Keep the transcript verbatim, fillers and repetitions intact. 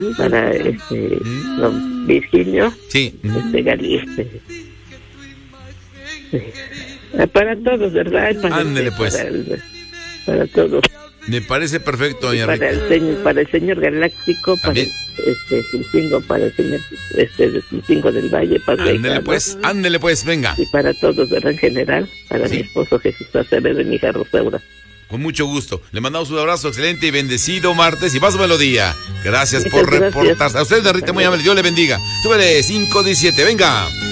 para este don Virgilio, sí, este Gali, este, eh, para todos, ¿verdad? Para, ándele pues. Para, el, para todos. Me parece perfecto, doña para Rita. el señor, para el señor Galáctico, para ¿también? este Sulcingo, para el señor este Sulcingo del Valle, para ándele Ricardo, pues, ándele pues, venga. y para todos, ¿verdad? En general, para sí. mi esposo Jesús Acevedo y mi hija Rosaura. Con mucho gusto. Le mandamos un abrazo excelente y bendecido martes y más melodía. Gracias Muchas por gracias. reportarse. A usted, doña Rita, muy amable. Dios le bendiga. Súbele, cinco diecisiete, venga.